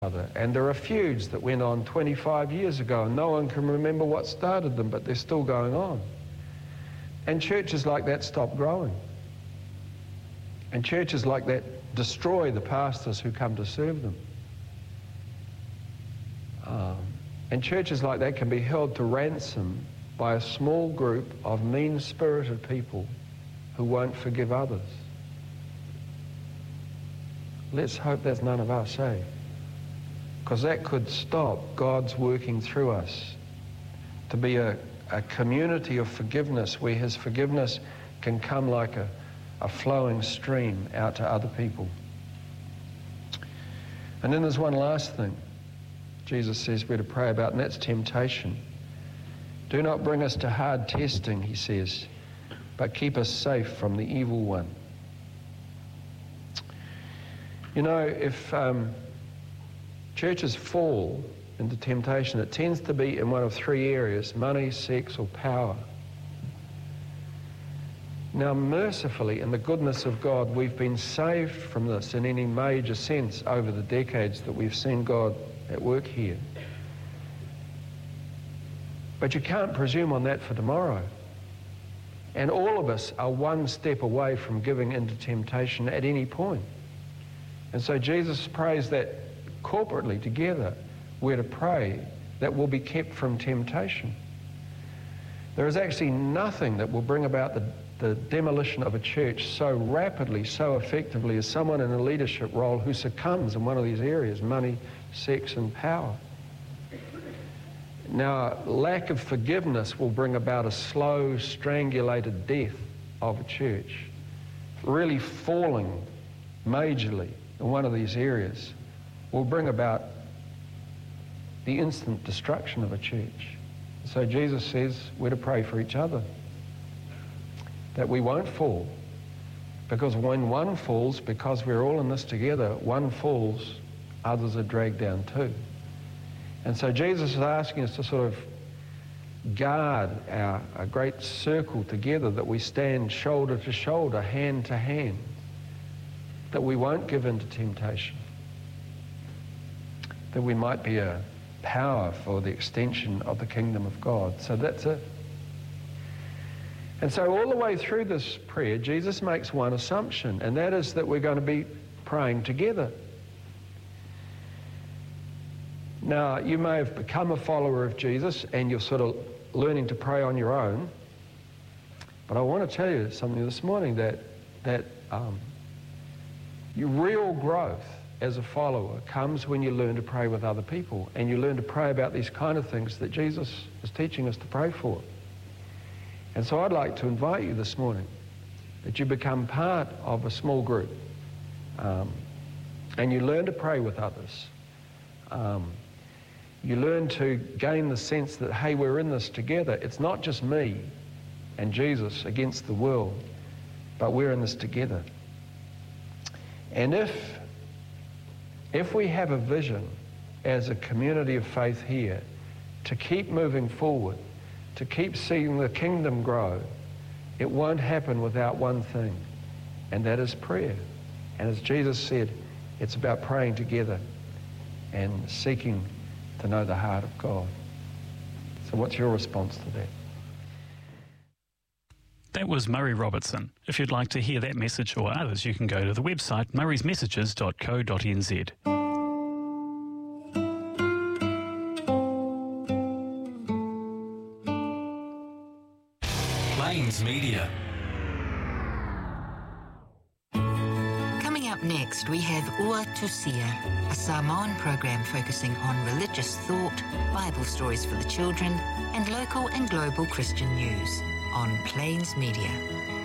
other. And there are feuds that went on 25 years ago and no one can remember what started them, but they're still going on. And churches like that stop growing. And churches like that destroy the pastors who come to serve them. And churches like that can be held to ransom by a small group of mean-spirited people who won't forgive others. Let's hope that's none of us, eh? Because that could stop God's working through us to be a community of forgiveness where his forgiveness can come like a flowing stream out to other people. And then there's one last thing Jesus says we're to pray about, and that's temptation. Do not bring us to hard testing, he says, but keep us safe from the evil one. You know, if churches fall into temptation, it tends to be in one of three areas: money, sex, or power. Now, mercifully, in the goodness of God, we've been saved from this in any major sense over the decades that we've seen God at work here. But you can't presume on that for tomorrow. And all of us are one step away from giving into temptation at any point. And so Jesus prays that corporately, together, we're to pray that we'll be kept from temptation. There is actually nothing that will bring about the demolition of a church so rapidly, so effectively, as someone in a leadership role who succumbs in one of these areas: money, sex, and power. Now, lack of forgiveness will bring about a slow, strangulated death of a church. Really falling majorly in one of these areas will bring about the instant destruction of a church. So Jesus says we're to pray for each other, that we won't fall. Because when one falls, because we're all in this together, one falls, others are dragged down too. And so Jesus is asking us to sort of guard a great circle together, that we stand shoulder to shoulder, hand to hand, that we won't give in to temptation, that we might be a power for the extension of the kingdom of God. So that's it. And so all the way through this prayer, Jesus makes one assumption, and that is that we're going to be praying together. Now, you may have become a follower of Jesus and you're sort of learning to pray on your own, but I want to tell you something this morning, that your real growth as a follower comes when you learn to pray with other people and you learn to pray about these kind of things that Jesus is teaching us to pray for. And so I'd like to invite you this morning that you become part of a small group and you learn to pray with others. You learn to gain the sense that, hey, we're in this together. It's not just me and Jesus against the world, but we're in this together. And if we have a vision as a community of faith here to keep moving forward, to keep seeing the kingdom grow, it won't happen without one thing, and that is prayer. And as Jesus said, it's about praying together and seeking to know the heart of God. So what's your response to that? That was Murray Robertson. If you'd like to hear that message or others, you can go to the website murraysmessages.co.nz. Plains Media. Coming up next, we have Ua Tusia, a Samoan program focusing on religious thought, Bible stories for the children, and local and global Christian news on Plains Media.